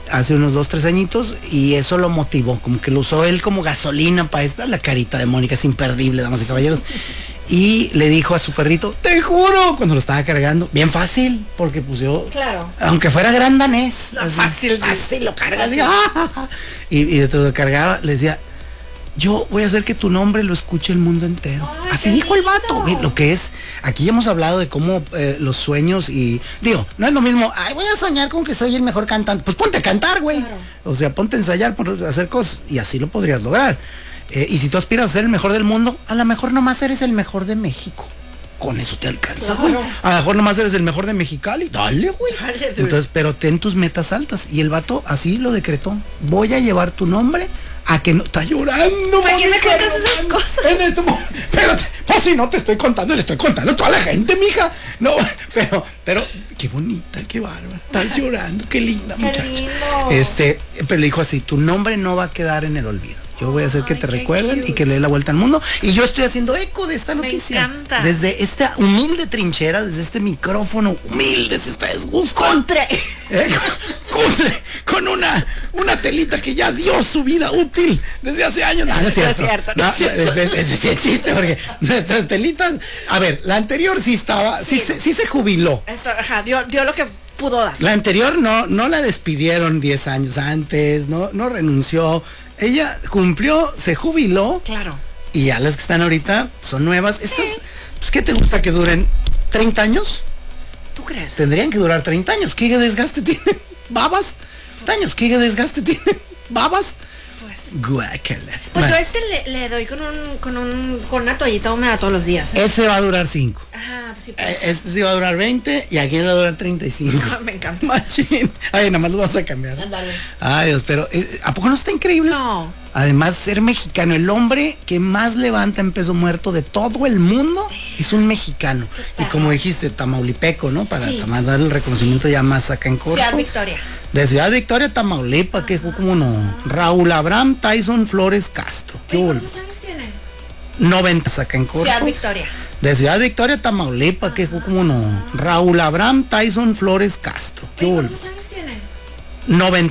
hace unos 2-3 añitos, y eso lo motivó, como que lo usó él como gasolina para esta, la carita de Mónica es imperdible, damas y caballeros. Y le dijo a su perrito, te juro, cuando lo estaba cargando, bien fácil, porque pues yo, claro, aunque fuera gran danés, no, fácil lo cargas, y de todo lo cargaba, le decía, yo voy a hacer que tu nombre lo escuche el mundo entero. Ay, así dijo el vato, lo que es, aquí ya hemos hablado de cómo los sueños y, digo, no es lo mismo, ay, voy a soñar con que soy el mejor cantante, pues ponte a cantar, güey, claro. O sea, ponte a ensayar, ponte a hacer cosas, y así lo podrías lograr. Y si tú aspiras a ser el mejor del mundo, a lo mejor nomás eres el mejor de México. Con eso te alcanza, güey. Claro. A lo mejor nomás eres el mejor de Mexicali. Dale, güey. Entonces, pero ten tus metas altas. Y el vato así lo decretó. Voy a llevar tu nombre a que no... Está llorando. ¿Para qué me cuentas esas cosas? En este momento. Pero, pues si no te estoy contando, le estoy contando a toda la gente, mija. No, pero, qué bonita, qué bárbara. Estás llorando, qué linda, qué muchacha. Lindo. Pero le dijo así, tu nombre no va a quedar en el olvido. Yo voy a hacer que te recuerden y que le dé la vuelta al mundo. Y yo estoy haciendo eco de esta noticia. Me encanta. Desde esta humilde trinchera, desde este micrófono humilde, si ustedes gustan. Con una telita que ya dio su vida útil desde hace años. No es cierto. Ese sí es chiste, porque nuestras telitas... A ver, la anterior sí estaba, sí se jubiló. Eso, ajá, dio lo que pudo dar. La anterior no la despidieron 10 años antes, no renunció. Ella cumplió, se jubiló. Claro. Y ya las que están ahorita son nuevas. Estas, pues, ¿qué te gusta que duren? ¿30 años? ¿Tú crees? Tendrían que durar 30 años. ¿Qué desgaste tienen? ¿Babas? 30 años. ¿Qué desgaste tienen? ¿Babas? Pues. Guácala. Pues yo le doy con una toallita húmeda todos los días. Ese va a durar 5. Ajá, pues sí. Pues. Este sí va a durar 20 y aquí va a durar 35. Me encanta. Machín. Ay, nada más lo vamos a cambiar. Ándale. Ay, Dios, pero ¿a poco no está increíble? No. Además, ser mexicano, el hombre que más levanta en peso muerto de todo el mundo es un mexicano. Y como dijiste, tamaulipeco, ¿no? Para dar el reconocimiento ya más acá en corto. Ciudad Victoria. De Ciudad Victoria, Tamaulipas, que como no. Raúl Abraham Tyson Flores Castro. ¿Cuántos años tiene? 90 acá en corto. Ciudad Victoria. De Ciudad Victoria, Tamaulipas, que como no. Raúl Abraham Tyson Flores Castro. ¿Cuántos años tiene? 90.